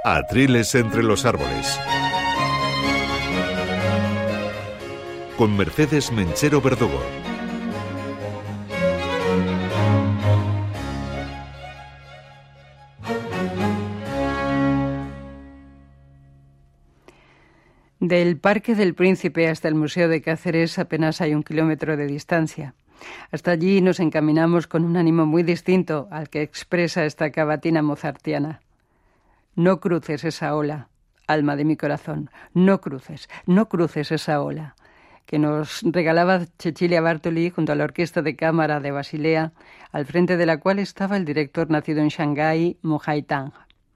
Atriles entre los árboles. Con Mercedes Menchero Verdugo. Del Parque del Príncipe hasta el Museo de Cáceres apenas hay 1 kilómetro de distancia. Hasta allí nos encaminamos con un ánimo muy distinto al que expresa esta cavatina mozartiana. No cruces esa ola, alma de mi corazón, no cruces esa ola, que nos regalaba Cecilia Bartoli junto a la Orquesta de Cámara de Basilea, al frente de la cual estaba el director nacido en Shanghái, Mo Hai-tang.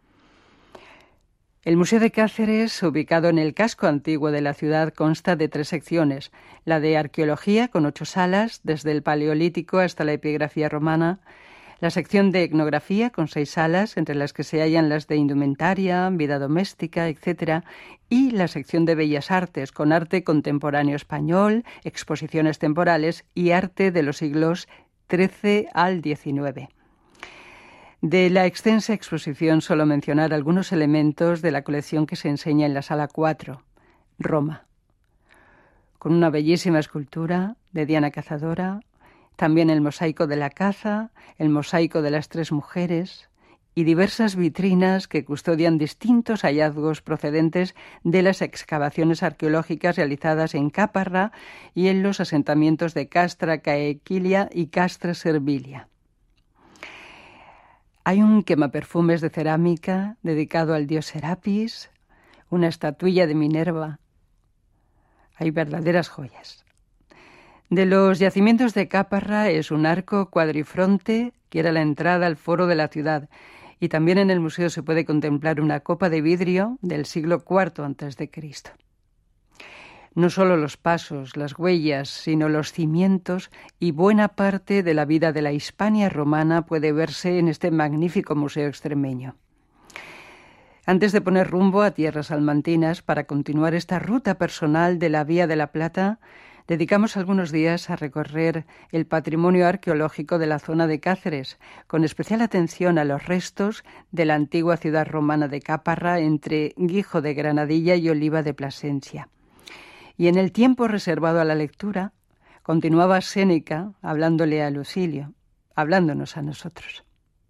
El Museo de Cáceres, ubicado en el casco antiguo de la ciudad, consta de 3 secciones: la de arqueología, con 8 salas, desde el Paleolítico hasta la epigrafía romana; la sección de etnografía, con 6 salas, entre las que se hallan las de indumentaria, vida doméstica, etc., y la sección de Bellas Artes, con arte contemporáneo español, exposiciones temporales y arte de los siglos XIII al XIX. De la extensa exposición solo mencionar algunos elementos de la colección que se enseña en la sala 4, Roma, con una bellísima escultura de Diana Cazadora, también el mosaico de la caza, el mosaico de las 3 mujeres y diversas vitrinas que custodian distintos hallazgos procedentes de las excavaciones arqueológicas realizadas en Caparra y en los asentamientos de Castra Caequilia y Castra Servilia. Hay un quemaperfumes de cerámica dedicado al dios Serapis, una estatuilla de Minerva. Hay verdaderas joyas. De los yacimientos de Caparra es un arco cuadrifronte que era la entrada al foro de la ciudad, y también en el museo se puede contemplar una copa de vidrio del siglo IV a.C. No solo los pasos, las huellas, sino los cimientos y buena parte de la vida de la Hispania romana puede verse en este magnífico museo extremeño. Antes de poner rumbo a tierras salmantinas para continuar esta ruta personal de la Vía de la Plata, dedicamos algunos días a recorrer el patrimonio arqueológico de la zona de Cáceres, con especial atención a los restos de la antigua ciudad romana de Caparra entre Guijo de Granadilla y Oliva de Plasencia. Y en el tiempo reservado a la lectura, continuaba Séneca hablándole a Lucilio, hablándonos a nosotros.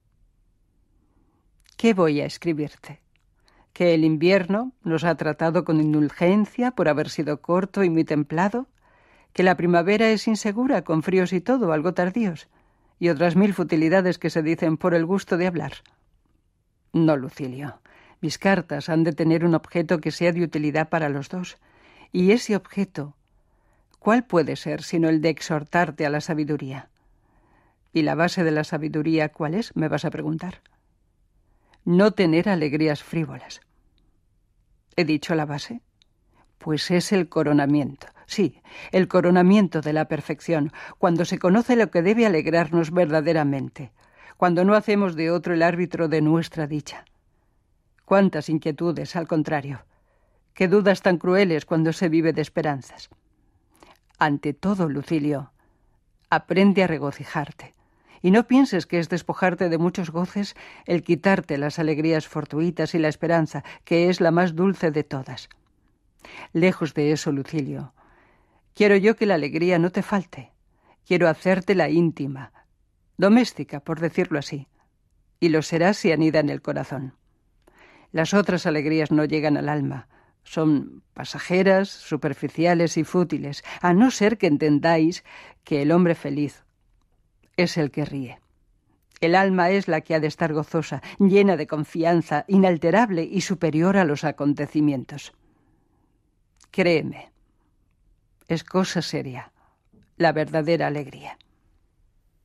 ¿Qué voy a escribirte? ¿Que el invierno nos ha tratado con indulgencia por haber sido corto y muy templado? ¿Que la primavera es insegura, con fríos y todo, algo tardíos? Y otras 1000 futilidades que se dicen por el gusto de hablar. No, Lucilio, mis cartas han de tener un objeto que sea de utilidad para los dos. Y ese objeto, ¿cuál puede ser sino el de exhortarte a la sabiduría? ¿Y la base de la sabiduría cuál es?, me vas a preguntar. No tener alegrías frívolas. ¿He dicho la base? Pues es el coronamiento. Sí, el coronamiento de la perfección, cuando se conoce lo que debe alegrarnos verdaderamente, cuando no hacemos de otro el árbitro de nuestra dicha. ¿Cuántas inquietudes, al contrario? ¿Qué dudas tan crueles cuando se vive de esperanzas? Ante todo, Lucilio, aprende a regocijarte. Y no pienses que es despojarte de muchos goces el quitarte las alegrías fortuitas y la esperanza, que es la más dulce de todas. Lejos de eso, Lucilio, quiero yo que la alegría no te falte. Quiero hacértela íntima, doméstica, por decirlo así. Y lo será si anida en el corazón. Las otras alegrías no llegan al alma. Son pasajeras, superficiales y fútiles, a no ser que entendáis que el hombre feliz es el que ríe. El alma es la que ha de estar gozosa, llena de confianza, inalterable y superior a los acontecimientos. Créeme, es cosa seria, la verdadera alegría.